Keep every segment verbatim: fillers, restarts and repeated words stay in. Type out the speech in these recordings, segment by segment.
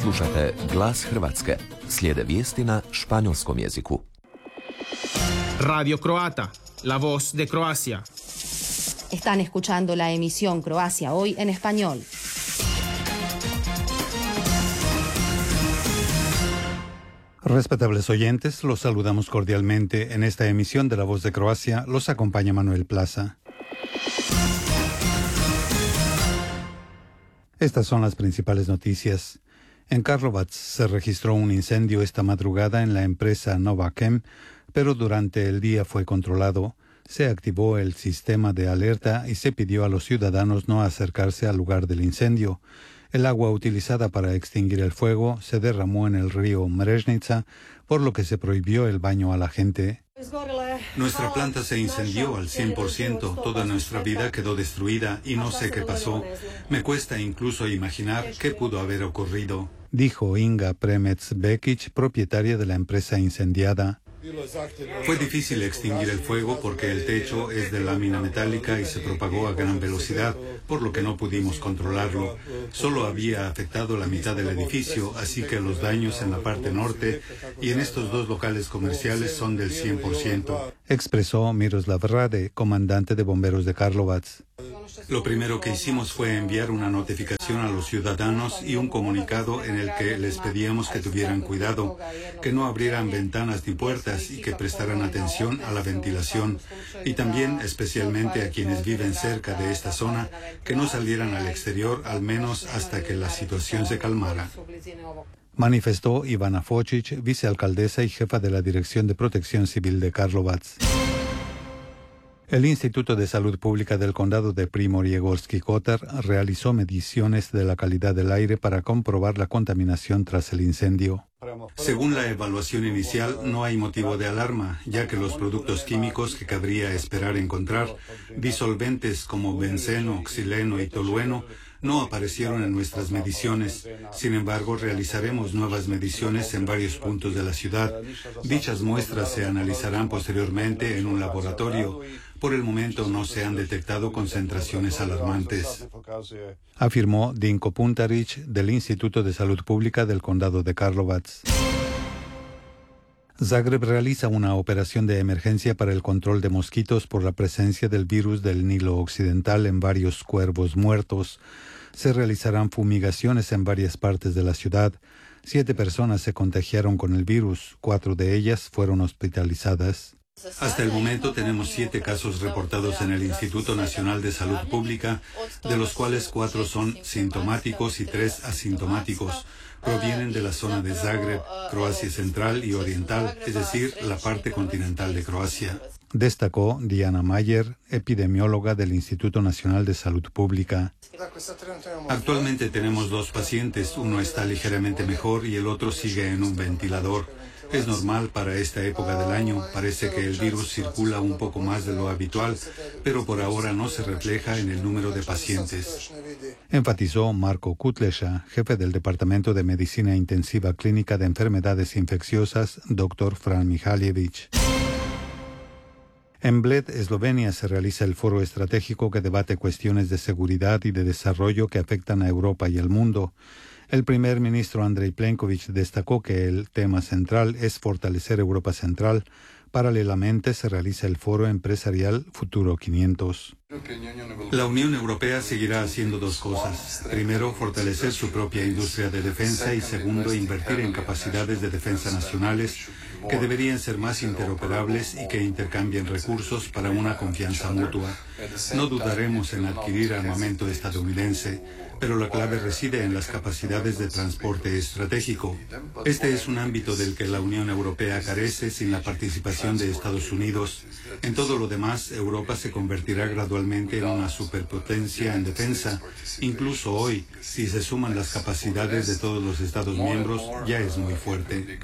Slušate Glas Hrvatske. Slijede vijesti na španjolskom jeziku. Radio Croata, la voz de Croacia. Están escuchando la emisión Croacia Hoy en español. Respetables oyentes, los saludamos cordialmente. En esta emisión de La Voz de Croacia los acompaña Manuel Plaza. Estas son las principales noticias. En Karlovac se registró un incendio esta madrugada en la empresa Novachem, pero durante el día fue controlado. Se activó el sistema de alerta y se pidió a los ciudadanos no acercarse al lugar del incendio. El agua utilizada para extinguir el fuego se derramó en el río Mrežnica, por lo que se prohibió el baño a la gente. Nuestra planta se incendió al cien por ciento, toda nuestra vida quedó destruida y no sé qué pasó. Me cuesta incluso imaginar qué pudo haber ocurrido, dijo Inga Premec-Bekic, propietaria de la empresa incendiada. Fue difícil extinguir el fuego porque el techo es de lámina metálica y se propagó a gran velocidad, por lo que no pudimos controlarlo. Solo había afectado la mitad del edificio, así que los daños en la parte norte y en estos dos locales comerciales son del cien por ciento, expresó Miroslav Rade, comandante de bomberos de Karlovac. Lo primero que hicimos fue enviar una notificación a los ciudadanos y un comunicado en el que les pedíamos que tuvieran cuidado, que no abrieran ventanas ni puertas y que prestaran atención a la ventilación, y también especialmente a quienes viven cerca de esta zona, que no salieran al exterior al menos hasta que la situación se calmara. Manifestó Ivana Focic, vicealcaldesa y jefa de la Dirección de Protección Civil de Karlovac. El Instituto de Salud Pública del Condado de Primorje-Gorski Kotar realizó mediciones de la calidad del aire para comprobar la contaminación tras el incendio. Según la evaluación inicial, no hay motivo de alarma, ya que los productos químicos que cabría esperar encontrar, disolventes como benceno, xileno y tolueno, no aparecieron en nuestras mediciones. Sin embargo, realizaremos nuevas mediciones en varios puntos de la ciudad. Dichas muestras se analizarán posteriormente en un laboratorio. Por el momento no se han detectado concentraciones alarmantes, afirmó Dinko Puntaric del Instituto de Salud Pública del Condado de Karlovac. Zagreb realiza una operación de emergencia para el control de mosquitos por la presencia del virus del Nilo Occidental en varios cuervos muertos. Se realizarán fumigaciones en varias partes de la ciudad. Siete personas se contagiaron con el virus, cuatro de ellas fueron hospitalizadas. Hasta el momento tenemos siete casos reportados en el Instituto Nacional de Salud Pública, de los cuales cuatro son sintomáticos y tres asintomáticos. Provienen de la zona de Zagreb, Croacia Central y Oriental, es decir, la parte continental de Croacia, destacó Diana Mayer, epidemióloga del Instituto Nacional de Salud Pública. Actualmente tenemos dos pacientes, uno está ligeramente mejor y el otro sigue en un ventilador. Es normal para esta época del año, parece que el virus circula un poco más de lo habitual, pero por ahora no se refleja en el número de pacientes, enfatizó Marko Kutlesha, jefe del Departamento de Medicina Intensiva Clínica de Enfermedades Infecciosas, doctor Fran Mihaljevic. En Bled, Eslovenia, se realiza el foro estratégico que debate cuestiones de seguridad y de desarrollo que afectan a Europa y el mundo. El primer ministro Andrej Plenković destacó que el tema central es fortalecer Europa Central. Paralelamente se realiza el foro empresarial Futuro quinientos. La Unión Europea seguirá haciendo dos cosas. Primero, fortalecer su propia industria de defensa y segundo, invertir en capacidades de defensa nacionales que deberían ser más interoperables y que intercambien recursos para una confianza mutua. No dudaremos en adquirir armamento estadounidense, pero la clave reside en las capacidades de transporte estratégico. Este es un ámbito del que la Unión Europea carece sin la participación de Estados Unidos. En todo lo demás, Europa se convertirá gradualmente en una superpotencia en defensa. Incluso hoy, si se suman las capacidades de todos los Estados miembros, ya es muy fuerte.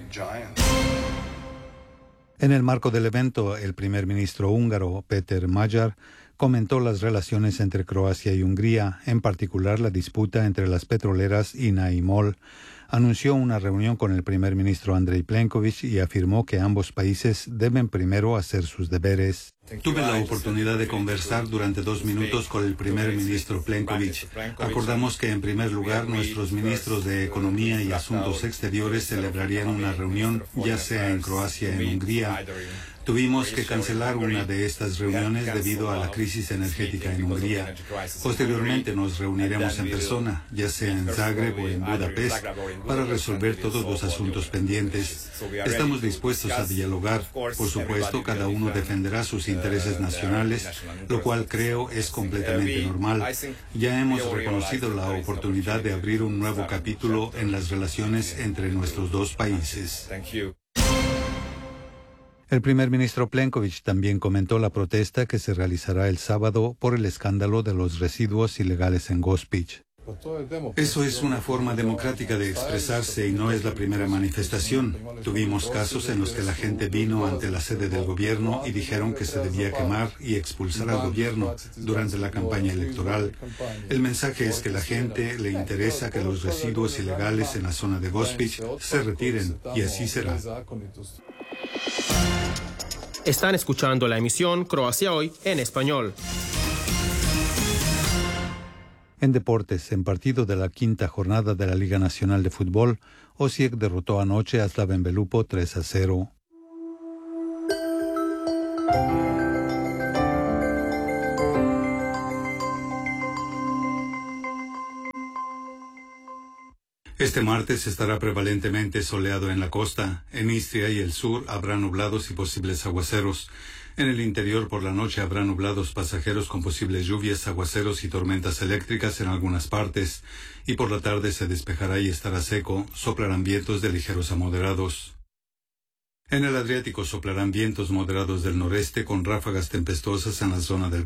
En el marco del evento, el primer ministro húngaro, Péter Magyar, comentó las relaciones entre Croacia y Hungría, en particular la disputa entre las petroleras I N A y MOL. Anunció una reunión con el primer ministro Andrej Plenković y afirmó que ambos países deben primero hacer sus deberes. Tuve la oportunidad de conversar durante dos minutos con el primer ministro Plenković. Acordamos que, en primer lugar, nuestros ministros de Economía y Asuntos Exteriores celebrarían una reunión, ya sea en Croacia o en Hungría. Tuvimos que cancelar una de estas reuniones debido a la crisis energética en Hungría. Posteriormente nos reuniremos en persona, ya sea en Zagreb o en Budapest, para resolver todos los asuntos pendientes. Estamos dispuestos a dialogar. Por supuesto, cada uno defenderá sus intereses nacionales, lo cual creo es completamente normal. Ya hemos reconocido la oportunidad de abrir un nuevo capítulo en las relaciones entre nuestros dos países. El primer ministro Plenković también comentó la protesta que se realizará el sábado por el escándalo de los residuos ilegales en Gospić. Eso es una forma democrática de expresarse y no es la primera manifestación. Tuvimos casos en los que la gente vino ante la sede del gobierno y dijeron que se debía quemar y expulsar al gobierno durante la campaña electoral. El mensaje es que a la gente le interesa que los residuos ilegales en la zona de Gospić se retiren, y así será. Están escuchando la emisión Croacia Hoy en español. En deportes, en partido de la quinta jornada de la Liga Nacional de Fútbol, Osijek derrotó anoche a Slaven Belupo tres a cero. Este martes estará prevalentemente soleado en la costa. En Istria y el sur habrá nublados y posibles aguaceros. En el interior por la noche habrá nublados pasajeros con posibles lluvias, aguaceros y tormentas eléctricas en algunas partes. Y por la tarde se despejará y estará seco. Soplarán vientos de ligeros a moderados. En el Adriático soplarán vientos moderados del noreste con ráfagas tempestuosas en la zona del